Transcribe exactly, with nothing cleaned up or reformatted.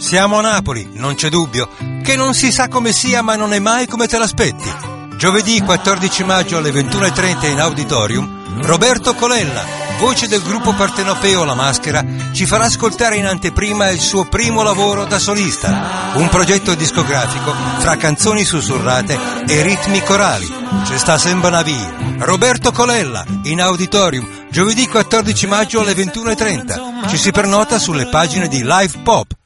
Siamo a Napoli, non c'è dubbio, che non si sa come sia ma non è mai come te l'aspetti. Giovedì quattordici maggio alle ventuno e trenta in Auditorium, Roberto Colella, voce del gruppo partenopeo La Maschera, ci farà ascoltare in anteprima il suo primo lavoro da solista, un progetto discografico fra canzoni sussurrate e ritmi corali. Ci sta sempre una via. Roberto Colella in Auditorium, giovedì quattordici maggio alle ventuno e trenta. Ci si prenota sulle pagine di Live Pop.